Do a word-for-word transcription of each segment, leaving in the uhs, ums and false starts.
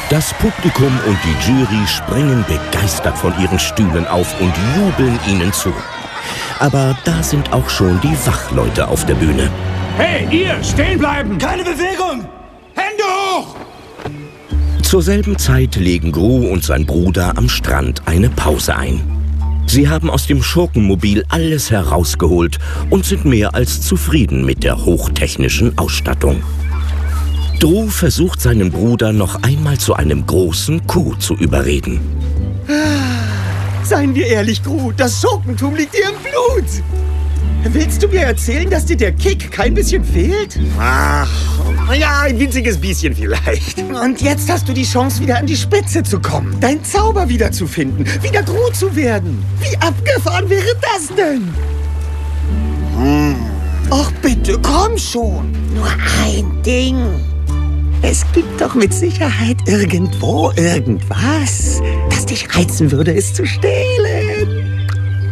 Das Publikum und die Jury springen begeistert von ihren Stühlen auf und jubeln ihnen zu. Aber da sind auch schon die Wachleute auf der Bühne. Hey, ihr, stehen bleiben! Keine Bewegung! Hände hoch! Zur selben Zeit legen Gru und sein Bruder am Strand eine Pause ein. Sie haben aus dem Schurkenmobil alles herausgeholt und sind mehr als zufrieden mit der hochtechnischen Ausstattung. Dru versucht seinen Bruder noch einmal zu einem großen Coup zu überreden. Seien wir ehrlich, Gru, das Schurkentum liegt dir im Blut. Willst du mir erzählen, dass dir der Kick kein bisschen fehlt? Ach, ja, ein winziges bisschen vielleicht. Und jetzt hast du die Chance, wieder an die Spitze zu kommen, deinen Zauber wiederzufinden, wieder Gru zu werden. Wie abgefahren wäre das denn? Hm. Ach bitte, komm schon. Nur ein Ding. Es gibt doch mit Sicherheit irgendwo irgendwas, das dich reizen würde, es zu stehlen.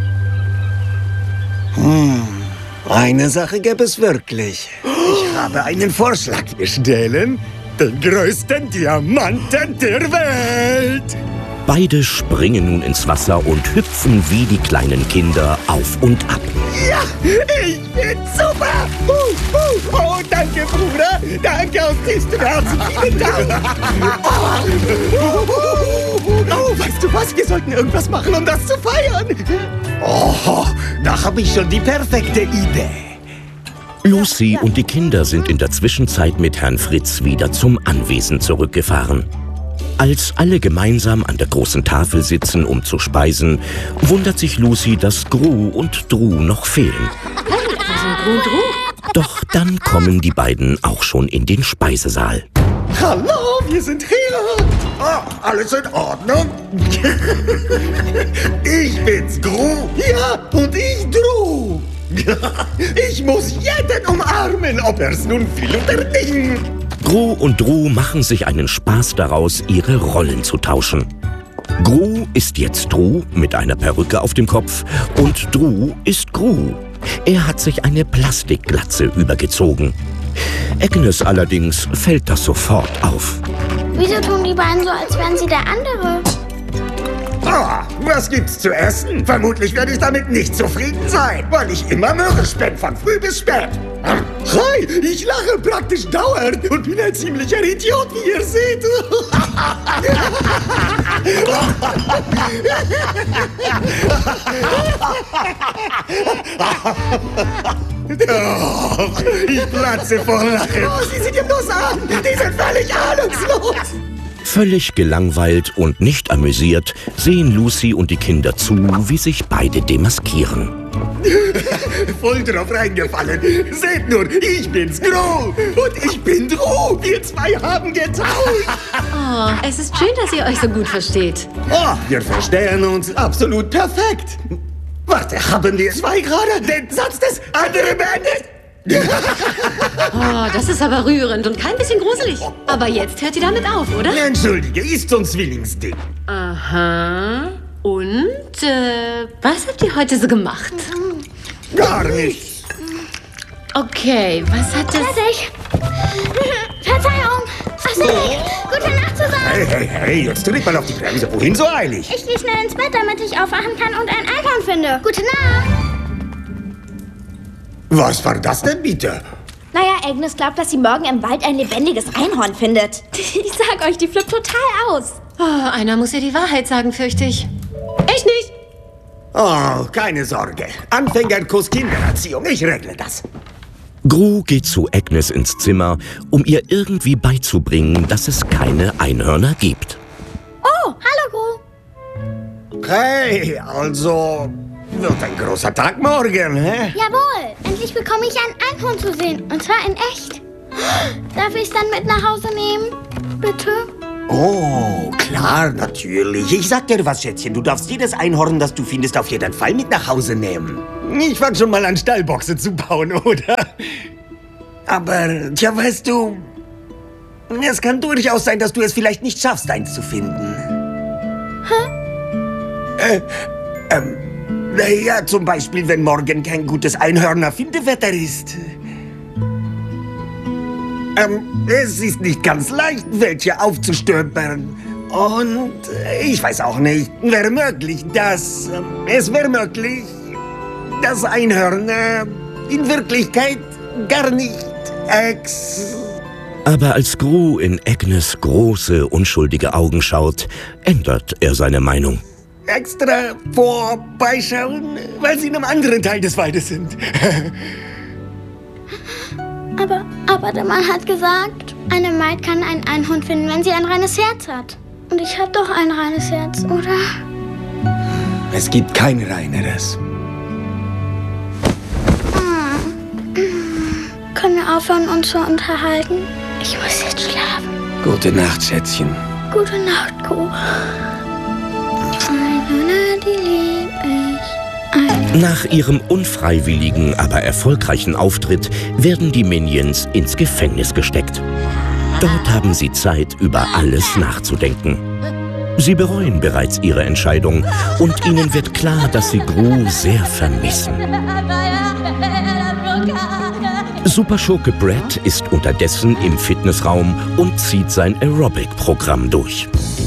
Hm, eine Sache gäbe es wirklich. Ich habe einen Vorschlag. Wir stehlen den größten Diamanten der Welt. Beide springen nun ins Wasser und hüpfen wie die kleinen Kinder auf und ab. Ja, ich bin super! Uh, uh. Oh, danke, Bruder! Danke aus tiefstem Herzen! Vielen Dank! Oh, oh, weißt du was? Wir sollten irgendwas machen, um das zu feiern! Oh, da habe ich schon die perfekte Idee. Lucy und die Kinder sind in der Zwischenzeit mit Herrn Fritz wieder zum Anwesen zurückgefahren. Als alle gemeinsam an der großen Tafel sitzen, um zu speisen, wundert sich Lucy, dass Gru und Dru noch fehlen. Hey, wo sind Gru und Dru? Doch dann kommen die beiden auch schon in den Speisesaal. Hallo, wir sind hier! Oh, alles in Ordnung? Ich bin's, Gru. Ja, und ich Dru. Ich muss jeden umarmen, ob er's nun will oder nicht. Gru und Dru machen sich einen Spaß daraus, ihre Rollen zu tauschen. Gru ist jetzt Dru mit einer Perücke auf dem Kopf und Dru ist Gru. Er hat sich eine Plastikglatze übergezogen. Agnes allerdings fällt das sofort auf. Wieso tun die beiden so, als wären sie der andere? Ah, was gibt's zu essen? Vermutlich werde ich damit nicht zufrieden sein, weil ich immer mürrisch bin, von früh bis spät. Hm. Hi, ich lache praktisch dauernd und bin ein ziemlicher Idiot, wie ihr seht. Oh, ich platze vor Lachen. Oh, sieh sie dir bloß an. Die sind völlig ahnungslos. Völlig gelangweilt und nicht amüsiert sehen Lucy und die Kinder zu, wie sich beide demaskieren. Voll drauf reingefallen. Seht nur, ich bin's, Gru. Und ich bin Dru. Wir zwei haben getauscht. Oh, es ist schön, dass ihr euch so gut versteht. Oh, wir verstehen uns. Absolut perfekt. Warte, haben wir Zwei gerade den Satz des andere beendet? Oh, das ist aber rührend und kein bisschen gruselig. Aber jetzt hört ihr damit auf, oder? Entschuldige, ist so ein Zwillingsding. Aha. Und, äh, was habt ihr heute so gemacht? Gar nichts. Okay, was hat es... Fertig. Verzeihung. Ach, Nick. Gute Nacht zusammen. Hey, hey, hey, jetzt tritt mal auf die Bremse. Wohin so eilig? Ich gehe schnell ins Bett, damit ich aufwachen kann und ein Einhorn finde. Gute Nacht. Was war das denn bitte? Naja, Agnes glaubt, dass sie morgen im Wald ein lebendiges Einhorn findet. Ich sag euch, die flippt total aus. Oh, einer muss ihr die Wahrheit sagen, fürchte ich. Ich nicht. Oh, keine Sorge. Anfängerkurs Kindererziehung. Ich regle das. Gru geht zu Agnes ins Zimmer, um ihr irgendwie beizubringen, dass es keine Einhörner gibt. Oh, hallo, Gru. Hey, also... Wird ein großer Tag morgen, hä? Jawohl, endlich bekomme ich ein Einhorn zu sehen. Und zwar in echt. Darf ich es dann mit nach Hause nehmen? Bitte? Oh, klar, natürlich. Ich sag dir was, Schätzchen. Du darfst jedes Einhorn, das du findest, auf jeden Fall mit nach Hause nehmen. Ich fang schon mal an, Stallboxen zu bauen, oder? Aber, tja, weißt du... Es kann durchaus sein, dass du es vielleicht nicht schaffst, eins zu finden. Hä? Äh, ähm... Naja, zum Beispiel, wenn morgen kein gutes Einhörner-Findewetter ist. Ähm, es ist nicht ganz leicht, welche aufzustöbern. Und ich weiß auch nicht, wäre möglich, dass... Ähm, es wäre möglich, dass Einhörner in Wirklichkeit gar nicht ex... Aber als Gru in Agnes große, unschuldige Augen schaut, ändert er seine Meinung. extra vorbeischauen, weil sie in einem anderen Teil des Waldes sind. aber, aber der Mann hat gesagt, eine Maid kann ein Einhorn finden, wenn sie ein reines Herz hat. Und ich habe doch ein reines Herz, oder? Es gibt kein reineres. Können wir aufhören, uns zu unterhalten? Ich muss jetzt schlafen. Gute Nacht, Schätzchen. Gute Nacht, Gru. Einhörner, die lieb ich. Ein Nach ihrem unfreiwilligen, aber erfolgreichen Auftritt werden die Minions ins Gefängnis gesteckt. Dort haben sie Zeit, über alles nachzudenken. Sie bereuen bereits ihre Entscheidung und ihnen wird klar, dass sie Gru sehr vermissen. Superschurke Brad ist unterdessen im Fitnessraum und zieht sein Aerobic-Programm durch.